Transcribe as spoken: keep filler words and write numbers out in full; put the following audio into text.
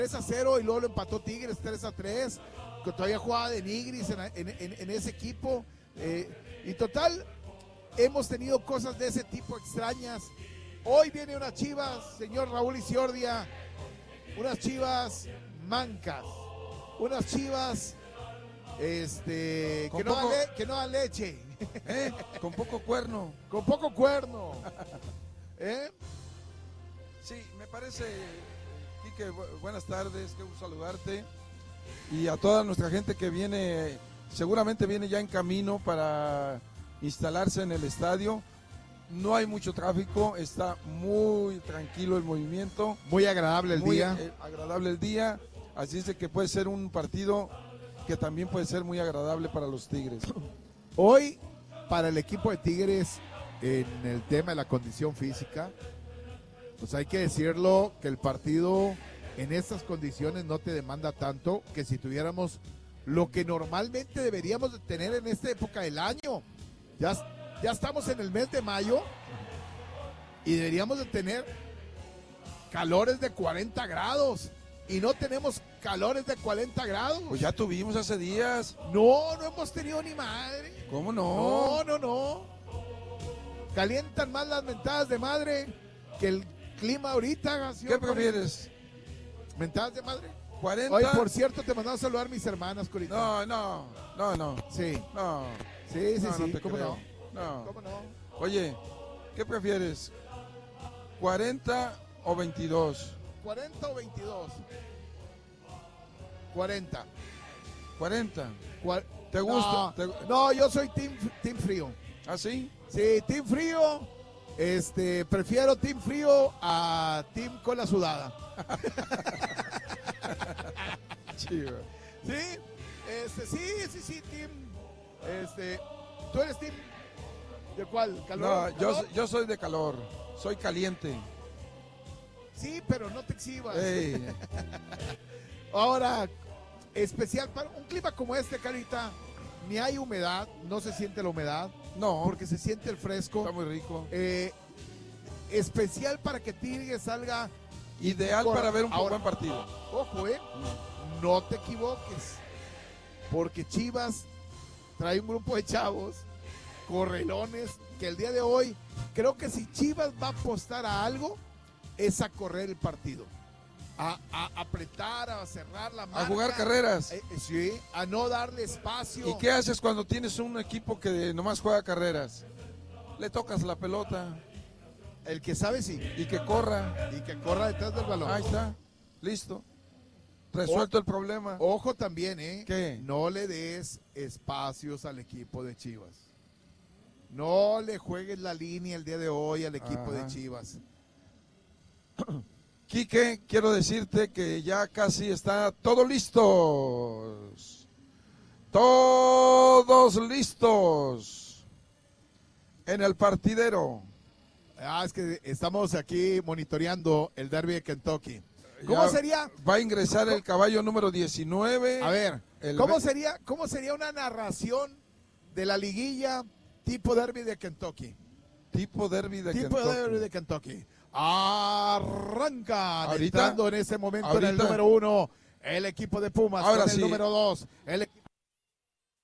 tres a cero y luego lo empató Tigres tres a tres, que todavía jugaba de Nigris en, en, en, en ese equipo. Eh, y total, hemos tenido cosas de ese tipo extrañas. Hoy viene unas Chivas, señor Raúl Iciordia, unas Chivas mancas, unas Chivas este, que, no poco, dan le, que no dan leche. ¿Eh? Con poco cuerno. Con poco cuerno. ¿Eh? Sí, me parece, Quique, buenas tardes, qué gusto saludarte. Y a toda nuestra gente que viene, seguramente viene ya en camino para instalarse en el estadio. No hay mucho tráfico, está muy tranquilo el movimiento. Muy agradable el muy día. Eh, agradable el día, así es de que puede ser un partido que también puede ser muy agradable para los Tigres. Hoy, para el equipo de Tigres, en el tema de la condición física, pues hay que decirlo que el partido en estas condiciones no te demanda tanto que si tuviéramos lo que normalmente deberíamos de tener en esta época del año. Ya, ya estamos en el mes de mayo y deberíamos de tener calores de cuarenta grados y no tenemos calores de cuarenta grados. Pues ya tuvimos hace días. No, no hemos tenido ni madre. ¿Cómo no? No, no, no. Calientan más las mentadas de madre que el clima ahorita. ¿Qué prefieres? ¿Mentadas de madre? cuarenta. Hoy, por cierto, te mandamos a saludar mis hermanas, Corita. No, no, no, no. Sí. No. Sí, sí, no, sí. no te ¿Cómo creo. no? No. ¿Cómo no? Oye, ¿qué prefieres? ¿cuarenta o veintidós? ¿cuarenta o veintidós? cuarenta. ¿cuarenta? Cuar... ¿Te gusta? No, ¿Te... no, yo soy team, team frío. ¿Ah, sí? Sí, team frío. Este, prefiero team frío a team cola sudada. Chido. Sí, este, sí, sí, sí, team. Este, ¿tú eres team de cuál? ¿Calor? No, yo, yo soy de calor, soy caliente. Sí, pero no te exhibas. Ey. Ahora, especial para un clima como este, Carita, ni hay humedad, no se siente la humedad. No, porque se siente el fresco. Está muy rico. Eh, especial para que Tigres salga. Ideal Cor- para ver un Ahora, buen partido. Ojo, eh. No te equivoques. Porque Chivas trae un grupo de chavos, correlones, que el día de hoy, creo que si Chivas va a apostar a algo, es a correr el partido. A, a apretar, a cerrar la marca. A jugar carreras. Eh, sí, a no darle espacio. ¿Y qué haces cuando tienes un equipo que nomás juega carreras? Le tocas la pelota. El que sabe sí. Y que corra. Y que corra detrás del balón. Ahí está. Listo. Resuelto o, el problema. Ojo también, ¿eh? ¿Qué? No le des espacios al equipo de Chivas. No le juegues la línea el día de hoy al equipo Ajá. de Chivas. Quique, quiero decirte que ya casi está todo listos. Todos listos en el partidero. Ah, es que estamos aquí monitoreando el derby de Kentucky. ¿Cómo Ya sería? Va a ingresar el caballo número diecinueve. A ver, el ¿cómo ve- sería, ¿cómo sería una narración de la liguilla tipo derby de Kentucky? Tipo derby de Tipo Kentucky. derby de Kentucky. Arrancan Ahorita- entrando en ese momento en el ahorita- número uno el equipo de Pumas, Ahora con el sí. número dos el equipo